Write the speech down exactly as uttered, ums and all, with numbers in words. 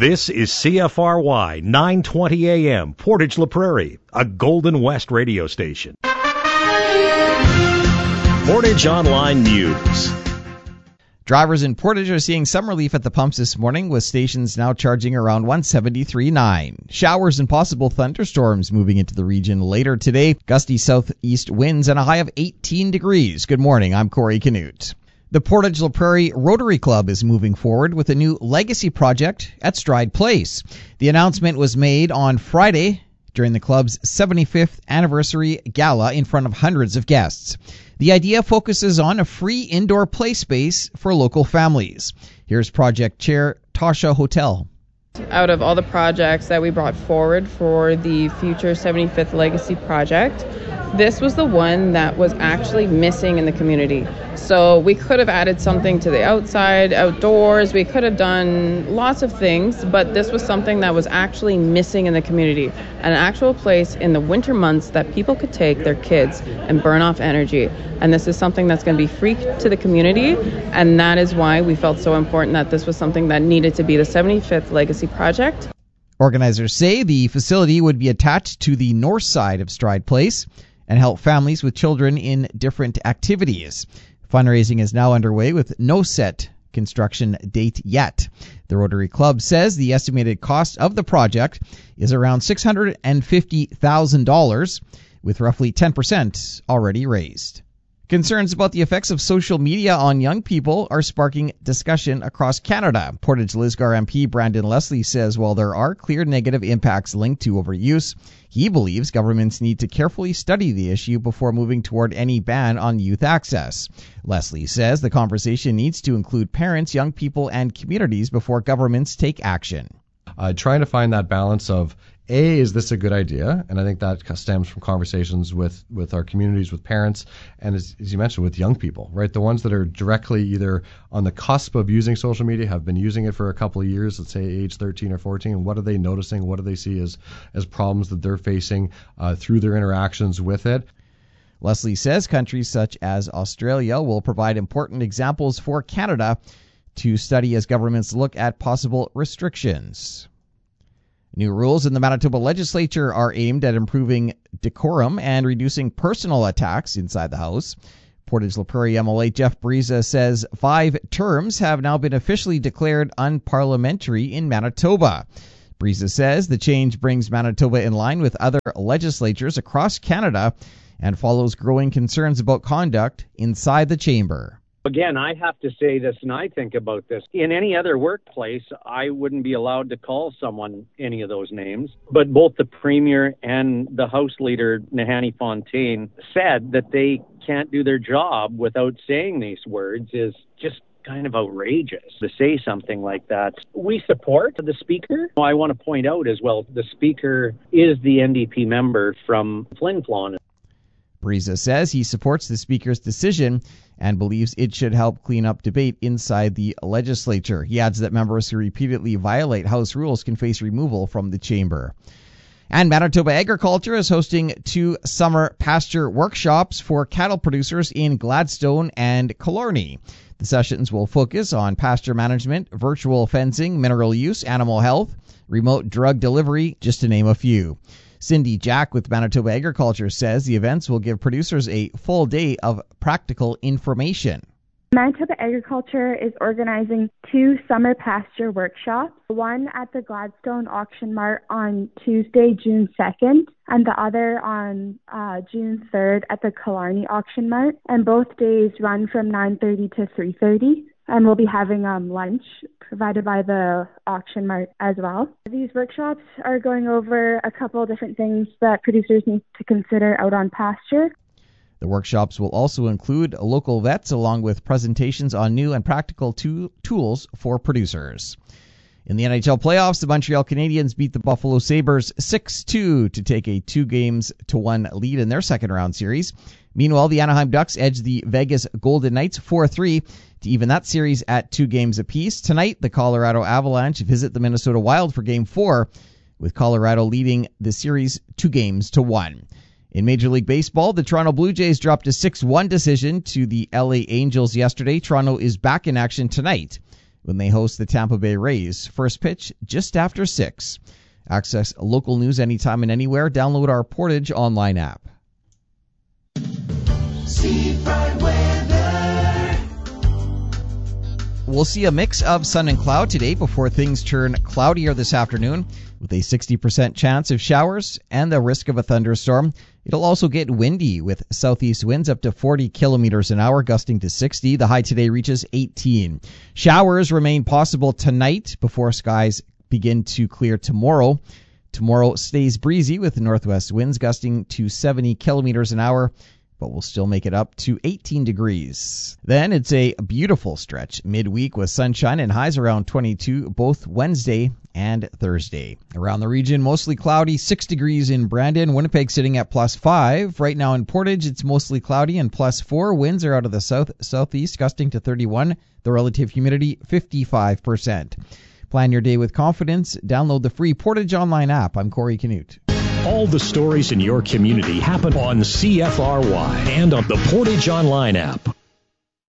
This is C F R Y nine twenty A M, Portage La Prairie, a Golden West radio station. Portage Online News. Drivers in Portage are seeing some relief at the pumps this morning, with stations now charging around one seventy-three point nine. Showers and possible thunderstorms moving into the region later today. Gusty southeast winds and a high of eighteen degrees. Good morning, I'm Corey Canute. The Portage La Prairie Rotary Club is moving forward with a new legacy project at Stride Place. The announcement was made on Friday during the club's seventy-fifth anniversary gala in front of hundreds of guests. The idea focuses on a free indoor play space for local families. Here's project chair Tasha Hotel. Out of all the projects that we brought forward for the future seventy-fifth Legacy project, this was the one that was actually missing in the community. So we could have added something to the outside, outdoors, we could have done lots of things, but this was something that was actually missing in the community. An actual place in the winter months that people could take their kids and burn off energy. And this is something that's going to be free to the community, and that is why we felt so important that this was something that needed to be the seventy-fifth Legacy project. Organizers say the facility would be attached to the north side of Stride Place and help families with children in different activities. Fundraising is now underway with no set construction date yet. The Rotary Club says the estimated cost of the project is around six hundred fifty thousand dollars, with roughly ten percent already raised. Concerns about the effects of social media on young people are sparking discussion across Canada. Portage Lisgar M P Brandon Leslie says while there are clear negative impacts linked to overuse, he believes governments need to carefully study the issue before moving toward any ban on youth access. Leslie says the conversation needs to include parents, young people, and communities before governments take action. Uh, trying to find that balance of, A, is this a good idea? And I think that stems from conversations with, with our communities, with parents, and as, as you mentioned, with young people, right? The ones that are directly either on the cusp of using social media, have been using it for a couple of years, let's say age thirteen or fourteen. What are they noticing? What do they see as, as problems that they're facing uh, through their interactions with it? Leslie says countries such as Australia will provide important examples for Canada to study as governments look at possible restrictions. New rules in the Manitoba legislature are aimed at improving decorum and reducing personal attacks inside the House. Portage La Prairie M L A Jeff Briza says five terms have now been officially declared unparliamentary in Manitoba. Briza says the change brings Manitoba in line with other legislatures across Canada and follows growing concerns about conduct inside the chamber. Again, I have to say this, and I think about this. In any other workplace, I wouldn't be allowed to call someone any of those names. But both the Premier and the House Leader, Nahanni Fontaine, said that they can't do their job without saying these words is just kind of outrageous to say something like that. We support the Speaker. I want to point out as well, the Speaker is the N D P member from Flin Flon. Briza says he supports the Speaker's decision and believes it should help clean up debate inside the legislature. He adds that members who repeatedly violate House rules can face removal from the chamber. And Manitoba Agriculture is hosting two summer pasture workshops for cattle producers in Gladstone and Killarney. The sessions will focus on pasture management, virtual fencing, mineral use, animal health, remote drug delivery, just to name a few. Cindy Jack with Manitoba Agriculture says the events will give producers a full day of practical information. Manitoba Agriculture is organizing two summer pasture workshops, one at the Gladstone Auction Mart on Tuesday, June second, and the other on uh, June third at the Killarney Auction Mart. And both days run from nine thirty to three thirty. And we'll be having um, lunch provided by the auction mart as well. These workshops are going over a couple different things that producers need to consider out on pasture. The workshops will also include local vets along with presentations on new and practical to- tools for producers. In the N H L playoffs, the Montreal Canadiens beat the Buffalo Sabres six two to take a two games to one lead in their second round series. Meanwhile, the Anaheim Ducks edged the Vegas Golden Knights four three to even that series at two games apiece. Tonight, the Colorado Avalanche visit the Minnesota Wild for Game four, with Colorado leading the series two games to one. In Major League Baseball, the Toronto Blue Jays dropped a six one decision to the L A Angels yesterday. Toronto is back in action tonight when they host the Tampa Bay Rays. First pitch just after six. Access local news anytime and anywhere. Download our Portage online app. Seafront weather. We'll see a mix of sun and cloud today before things turn cloudier this afternoon with a sixty percent chance of showers and the risk of a thunderstorm. It'll also get windy with southeast winds up to forty kilometers an hour, gusting to sixty. The high today reaches eighteen. Showers remain possible tonight before skies begin to clear tomorrow. Tomorrow stays breezy with northwest winds gusting to seventy kilometers an hour, but we'll still make it up to eighteen degrees. Then it's a beautiful stretch midweek with sunshine and highs around twenty-two both Wednesday and Thursday. Around the region, mostly cloudy, six degrees in Brandon. Winnipeg sitting at plus five. Right now in Portage, it's mostly cloudy and plus four. Winds are out of the south southeast, gusting to thirty-one. The relative humidity, fifty-five percent. Plan your day with confidence. Download the free Portage Online app. I'm Corey Canute. All the stories in your community happen on C F R Y and on the Portage Online app.